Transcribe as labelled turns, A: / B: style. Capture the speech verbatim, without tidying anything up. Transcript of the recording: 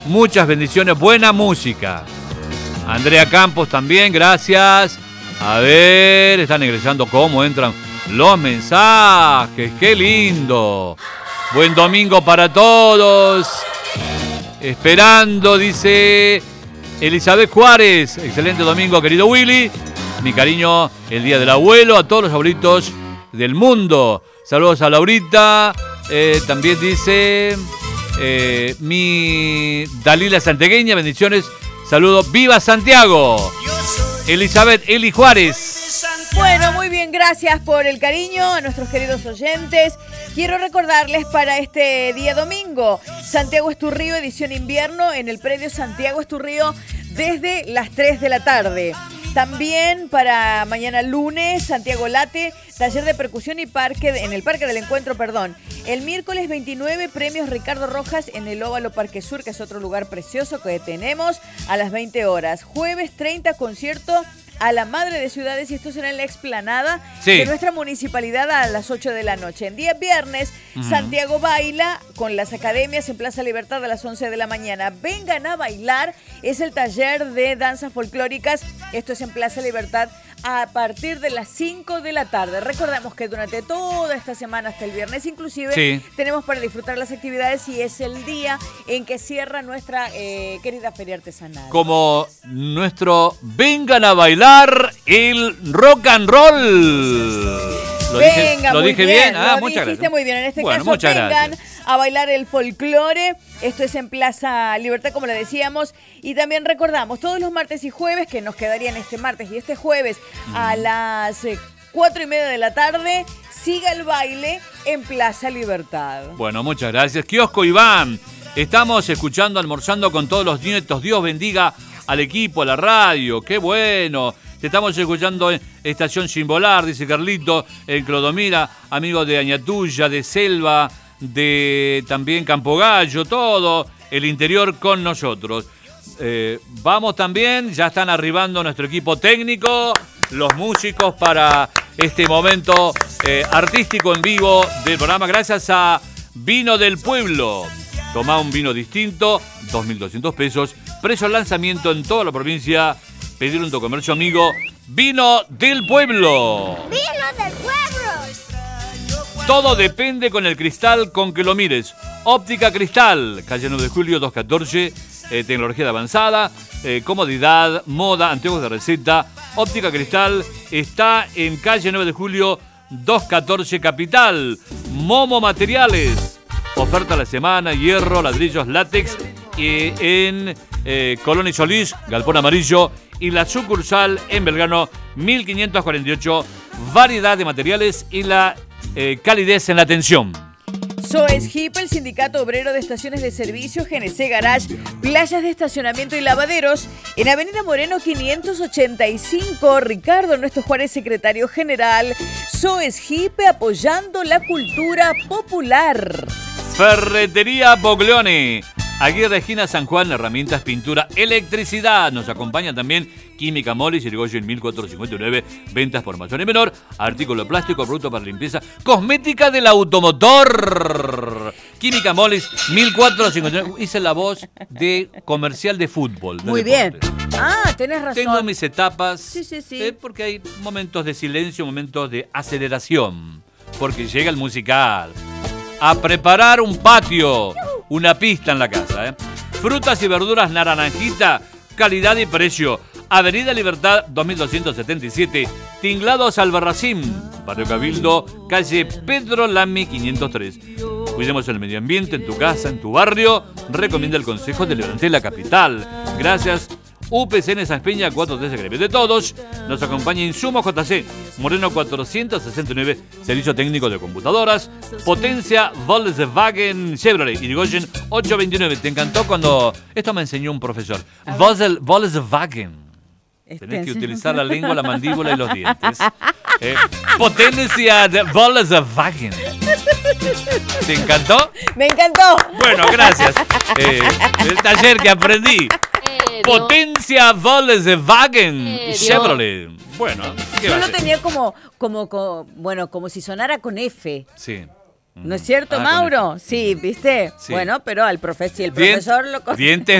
A: Muchas bendiciones, buena música. Andrea Campos también, gracias. A ver, están ingresando cómo entran los mensajes. ¡Qué lindo! Buen domingo para todos. Esperando, dice Elizabeth Juárez. Excelente domingo, querido Willy. Mi cariño, el día del abuelo, a todos los abuelitos del mundo. Saludos a Laurita. Eh, también dice eh, mi Dalila Santegueña, bendiciones. Saludos, ¡viva Santiago! Elizabeth Eli Juárez.
B: Bueno, muy bien, gracias por el cariño a nuestros queridos oyentes. Quiero recordarles para este día domingo, Santiago Esturrío, edición invierno, en el predio Santiago Esturrío desde las tres de la tarde. También para mañana lunes, Santiago Late, taller de percusión y parque en el Parque del Encuentro, perdón. El miércoles veintinueve, premios Ricardo Rojas en el Óvalo Parque Sur, que es otro lugar precioso que tenemos, a las veinte horas. Jueves treinta, concierto a la Madre de Ciudades, y esto será en la explanada sí. de nuestra municipalidad a las ocho de la noche. En día viernes, uh-huh. Santiago baila con las academias en Plaza Libertad a las once de la mañana. Vengan a bailar, es el taller de danzas folclóricas, esto es en Plaza Libertad a partir de las cinco de la tarde. Recordemos que durante toda esta semana hasta el viernes inclusive sí. tenemos para disfrutar las actividades y es el día en que cierra nuestra eh, querida feria artesanal.
A: Como nuestro Vengan a bailar el rock and roll. ¿Lo
B: Venga,
A: dije, ¿lo dije bien? bien? Ah,
B: lo
A: muchas
B: dijiste
A: gracias.
B: muy bien. En este
A: bueno,
B: caso, vengan
A: gracias.
B: a bailar el folclore. Esto es en Plaza Libertad, como le decíamos. Y también recordamos, todos los martes y jueves, que nos quedarían este martes y este jueves mm. a las eh, cuatro y media de la tarde, siga el baile en Plaza Libertad.
A: Bueno, muchas gracias. Kiosco Iván, estamos escuchando, almorzando con todos los nietos. Dios bendiga al equipo, a la radio. ¡Qué bueno! Te estamos escuchando en Estación Simbolar, dice Carlito, en Clodomira, amigo de Añatuya, de Selva, de también Campogallo, todo el interior con nosotros. Eh, vamos también, ya están arribando nuestro equipo técnico, los músicos para este momento eh, artístico en vivo del programa, gracias a Vino del Pueblo. Tomá un vino distinto, dos mil doscientos pesos, precio al lanzamiento en toda la provincia. Pedir un tu comercio amigo, Vino del Pueblo.
C: ¡Vino del Pueblo!
A: Todo depende con el cristal con que lo mires. Óptica Cristal, calle nueve de julio doscientos catorce, eh, tecnología de avanzada, eh, comodidad, moda, anteojos de receta. Óptica Cristal está en calle nueve de julio doscientos catorce, Capital. Momo Materiales, oferta a la semana, hierro, ladrillos, látex, eh, en eh, Colón y Solís, Galpón Amarillo. Y la sucursal en Belgrano, mil quinientos cuarenta y ocho, variedad de materiales y la eh, calidez en la atención.
B: SOES Hip, el Sindicato Obrero de Estaciones de Servicio, G N C Garage, playas de estacionamiento y lavaderos, en Avenida Moreno quinientos ochenta y cinco, Ricardo Ernesto Juárez, secretario general. SOES Hip, apoyando la cultura popular.
A: Ferretería Boglione, Aguirre Esquina San Juan, herramientas, pintura, electricidad. Nos acompaña también Química Molis, Irigoyen mil cuatrocientos cincuenta y nueve, ventas por mayor y menor, artículo plástico, producto para limpieza, cosmética del automotor. Química Molis mil cuatrocientos cincuenta y nueve. Hice la voz de comercial de fútbol. De
B: Muy
A: deporte.
B: bien. Ah, tenés razón.
A: Tengo mis etapas.
B: Sí, sí, sí.
A: Eh, porque hay momentos de silencio, momentos de aceleración. Porque llega el musical. A preparar un patio, una pista en la casa. ¿eh? Frutas y verduras Naranjita, calidad y precio. Avenida Libertad dos mil doscientos setenta y siete, Tinglados Albarracín, Barrio Cabildo, calle Pedro Lamy quinientos tres. Cuidemos el medio ambiente en tu casa, en tu barrio. Recomienda el Consejo de la Capital. Gracias. U P C N San Peña, cuatro trece Greve de Todos. Nos acompaña Insumos J C, Moreno cuatrocientos sesenta y nueve, servicio técnico de computadoras. Potencia Volkswagen Chevrolet, Irigoyen ochocientos veintinueve. ¿Te encantó cuando esto me enseñó un profesor? Volkswagen. Tenés que utilizar la lengua, la mandíbula y los dientes. Eh, potencia de Volkswagen. ¿Te encantó?
B: Me encantó.
A: Bueno, gracias. Eh, el taller que aprendí. Eh, Potencia Volkswagen eh, Chevrolet. Bueno, ¿qué
B: yo
A: va a
B: lo
A: ser?
B: tenía como, como, como, bueno, como si sonara con F.
A: Sí.
B: ¿No es cierto,
A: Ah, con
B: Mauro? Sí, ¿viste?
A: Sí.
B: Bueno, pero al profe si el
A: Dien-
B: profesor lo...
A: Dientes